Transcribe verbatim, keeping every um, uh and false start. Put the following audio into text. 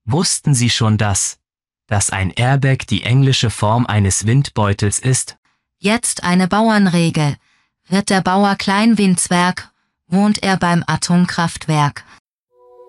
Wussten Sie schon das, dass ein Airbag die englische Form eines Windbeutels ist? Jetzt eine Bauernregel. Wird der Bauer Kleinwindzwerg, wohnt er beim Atomkraftwerk.